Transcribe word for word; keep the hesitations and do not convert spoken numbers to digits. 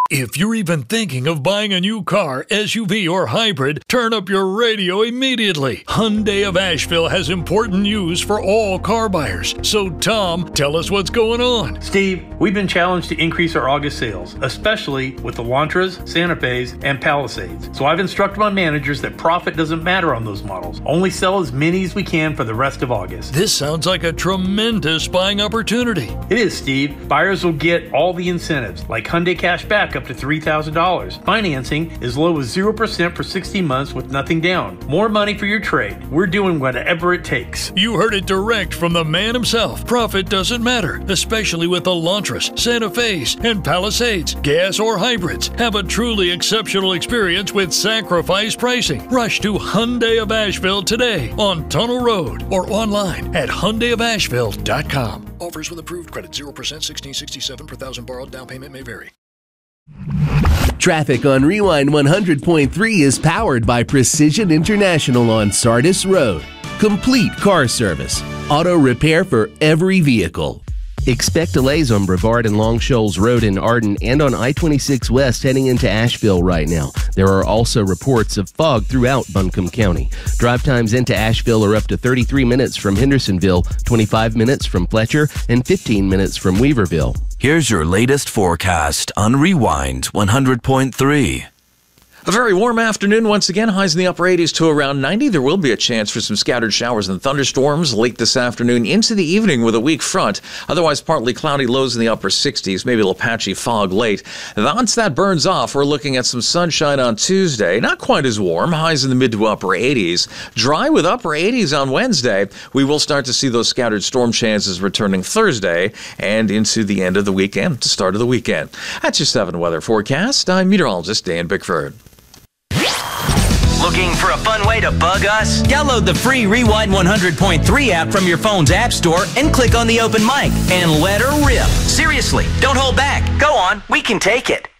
If you're even thinking of buying a new car, S U V, or hybrid, turn up your radio immediately. Hyundai of Asheville has important news for all car buyers. So, Tom, tell us what's going on. Steve, we've been challenged to increase our August sales, especially with the Elantras, Santa Fe's, and Palisades. So I've instructed my managers that profit doesn't matter on those models. Only sell as many as we can for the rest of August. This sounds like a tremendous buying opportunity. It is, Steve. Buyers will get all the incentives, like Hyundai Cash Back up to three thousand dollars. Financing as low as zero percent for sixty months with nothing down. More money for your trade. We're doing whatever it takes. You heard it direct from the man himself. Profit doesn't matter, especially with Elantras, Santa Fe's, and Palisades. Gas or hybrids. Have a truly exceptional experience with sacrifice pricing. Rush to Hyundai of Asheville today on Tunnel Road or online at Hyundai of Asheville dot com. Offers with approved credit, zero percent, sixteen sixty-seven per thousand borrowed. Down payment may vary. Traffic on Rewind one hundred point three is powered by Precision International on Sardis Road. Complete car service. Auto repair for every vehicle. Expect delays on Brevard and Long Shoals Road in Arden and on I twenty-six West heading into Asheville right now. There are also reports of fog throughout Buncombe County. Drive times into Asheville are up to thirty-three minutes from Hendersonville, twenty-five minutes from Fletcher, and fifteen minutes from Weaverville. Here's your latest forecast on Rewind one hundred point three. A very warm afternoon once again, highs in the upper eighties to around ninety. There will be a chance for some scattered showers and thunderstorms late this afternoon into the evening with a weak front. Otherwise, partly cloudy, lows in the upper sixties, maybe a little patchy fog late. Once that burns off, we're looking at some sunshine on Tuesday. Not quite as warm, highs in the mid to upper eighties. Dry with upper eighties on Wednesday. We will start to see those scattered storm chances returning Thursday and into the end of the weekend, the start of the weekend. That's your seven weather forecast. I'm meteorologist Dan Bickford. Looking for a fun way to bug us? Download the free Rewind one hundred point three app from your phone's app store and click on the open mic and let her rip. Seriously, don't hold back. Go on, we can take it.